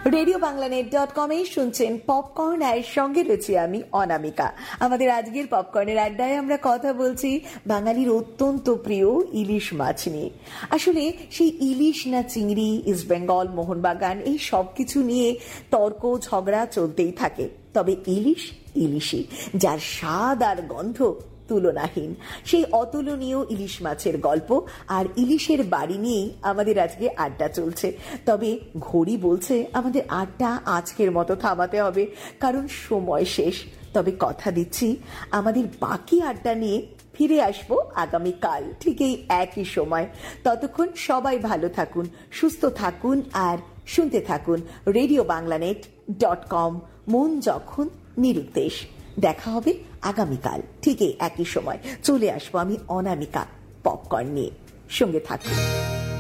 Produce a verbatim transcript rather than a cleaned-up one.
Radio বাংলানেট dot কমে শুনছেন popcorn, আর সঙ্গে রয়েছি আমি অনামিকা। আমাদের আজকের পপকর্নের আড্ডায় আমরা কথা বলছি বাঙালির অত্যন্ত প্রিয় ইলিশ মাছ নিয়ে। আসলে সেই ইলিশ না চিংড়ি, ইস্ট বেঙ্গল, মোহনবাগান, এই সব কিছু নিয়ে তর্ক ঝগড়া চলতেই থাকে। তবে ইলিশ ইলিশই, যার স্বাদ আর গন্ধ তুলনাহীন। সেই অতুলনীয় ইলিশ মাছের গল্প আর ইলিশের বাড়ি নিয়েই আমাদের আজকে আড্ডা চলছে। তবে ঘড়ি বলছে আমাদের আড্ডা আজকের মতো থামাতে হবে, কারণ সময় শেষ। তবে কথা দিচ্ছি, আমাদের বাকি আড্ডা নিয়ে ফিরে আসবো আগামীকাল ঠিক এই একই সময়। ততক্ষণ সবাই ভালো থাকুন, সুস্থ থাকুন আর শুনতে থাকুন রেডিও বাংলানেট ডট কম। মন যখন নিরুদ্দেশ। দেখা হবে আগামীকাল ঠিক একই সময়। চলে আসবো আমি অনামিকা পপকর্ন নিয়ে। সঙ্গে থাকুন।